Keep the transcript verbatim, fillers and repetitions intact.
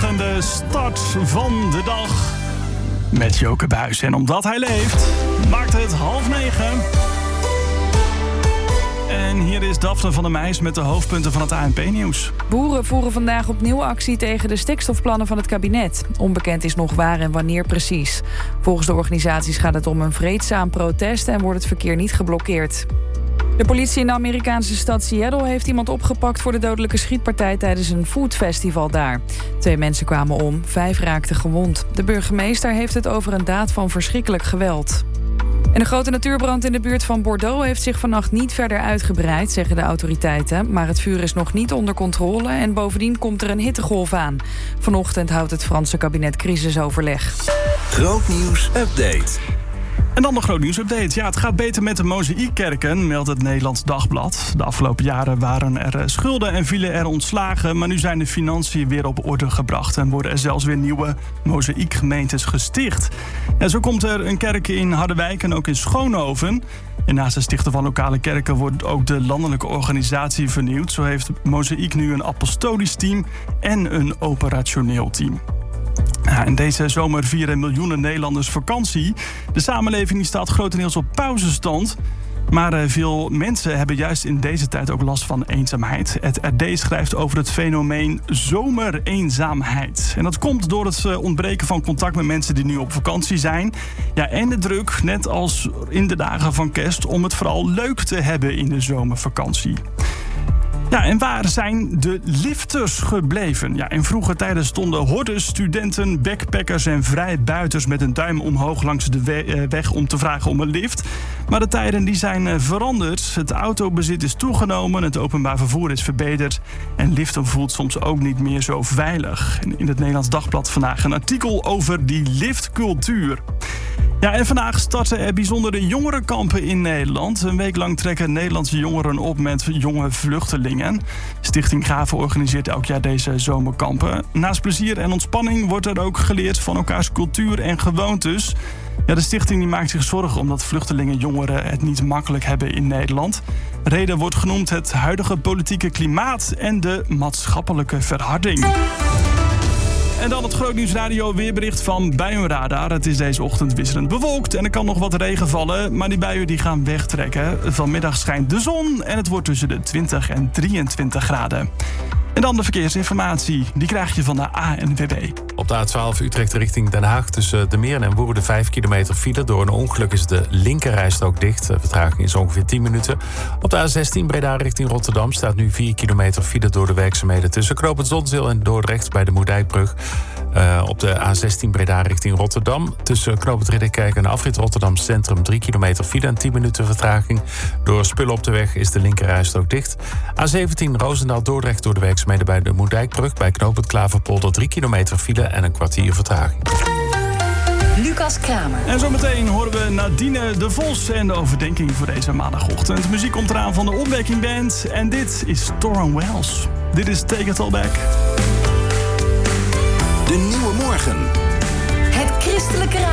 spetterende start van de dag met Joke Buijs. En omdat hij leeft, maakt het half negen. En hier is Daphne van der Meijs met de hoofdpunten van het A N P-nieuws. Boeren voeren vandaag opnieuw actie tegen de stikstofplannen van het kabinet. Onbekend is nog waar en wanneer precies. Volgens de organisaties gaat het om een vreedzaam protest en wordt het verkeer niet geblokkeerd. De politie in de Amerikaanse stad Seattle heeft iemand opgepakt voor de dodelijke schietpartij tijdens een foodfestival daar. Twee mensen kwamen om, vijf raakten gewond. De burgemeester heeft het over een daad van verschrikkelijk geweld. En de grote natuurbrand in de buurt van Bordeaux heeft zich vannacht niet verder uitgebreid, zeggen de autoriteiten. Maar het vuur is nog niet onder controle en bovendien komt er een hittegolf aan. Vanochtend houdt het Franse kabinet crisisoverleg. Grootnieuws update. En dan de grootnieuwsupdate. Ja, het gaat beter met de mozaïekkerken, meldt het Nederlands Dagblad. De afgelopen jaren waren er schulden en vielen er ontslagen, maar nu zijn de financiën weer op orde gebracht en worden er zelfs weer nieuwe mozaïekgemeentes gesticht. En zo komt er een kerk in Harderwijk en ook in Schoonhoven. En naast het stichten van lokale kerken wordt ook de landelijke organisatie vernieuwd. Zo heeft Mozaïek nu een apostolisch team en een operationeel team. Ja, en deze zomer vieren miljoenen Nederlanders vakantie. De samenleving die staat grotendeels op pauzestand. Maar uh, veel mensen hebben juist in deze tijd ook last van eenzaamheid. Het R D schrijft over het fenomeen zomereenzaamheid. En dat komt door het uh, ontbreken van contact met mensen die nu op vakantie zijn. Ja, en de druk, net als in de dagen van kerst, om het vooral leuk te hebben in de zomervakantie. Ja, en waar zijn de lifters gebleven? Ja, in vroege tijden stonden hordes, studenten, backpackers en vrijbuiters met een duim omhoog langs de we- weg om te vragen om een lift. Maar de tijden die zijn veranderd. Het autobezit is toegenomen, het openbaar vervoer is verbeterd en liften voelt soms ook niet meer zo veilig. In het Nederlands Dagblad vandaag een artikel over die liftcultuur. Ja, en vandaag starten er bijzondere jongerenkampen in Nederland. Een week lang trekken Nederlandse jongeren op met jonge vluchtelingen. Stichting Gave organiseert elk jaar deze zomerkampen. Naast plezier en ontspanning wordt er ook geleerd van elkaars cultuur en gewoontes. Ja, de stichting die maakt zich zorgen omdat vluchtelingen jongeren het niet makkelijk hebben in Nederland. Reden wordt genoemd het huidige politieke klimaat en de maatschappelijke verharding. En dan het Grootnieuwsradio weerbericht van Buienradar. Het is deze ochtend wisselend bewolkt en er kan nog wat regen vallen. Maar die buien die gaan wegtrekken. Vanmiddag schijnt de zon en het wordt tussen de twintig en drieëntwintig graden. En dan de verkeersinformatie. Die krijg je van de A N W B. Op de A twaalf Utrecht richting Den Haag tussen De Meren en Woerden vijf kilometer file. Door een ongeluk is de linkerrijstrook dicht. De vertraging is ongeveer tien minuten. Op de A zestien Breda richting Rotterdam staat nu vier kilometer file door de werkzaamheden tussen Knoopend Zonzeel en Dordrecht bij de Moerdijkbrug. Uh, op de A zestien Breda richting Rotterdam tussen Knoopend Ridderkerk en afrit Rotterdam Centrum drie kilometer file en tien minuten vertraging. Door spullen op de weg is de linkerrijstrook dicht. A zeventien Roosendaal Dordrecht door de werkzaamheden bij de Moerdijkbrug bij Knoopend Klaverpolder drie kilometer file en een kwartier vertraging. Lucas Kramer. En zometeen horen we Nadine de Vos en de overdenking voor deze maandagochtend. Muziek komt eraan van de Omwerking Band en dit is Torran Wells. Dit is Take It All Back. De Nieuwe Morgen. Het Christelijke